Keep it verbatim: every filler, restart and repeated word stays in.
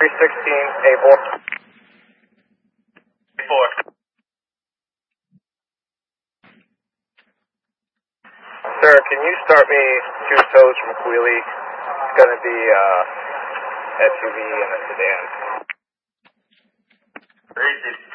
three sixteen, able. Four. Sir, can you start me two tows from Quealy? It's going to be uh, S U V and a sedan. Three sixteen.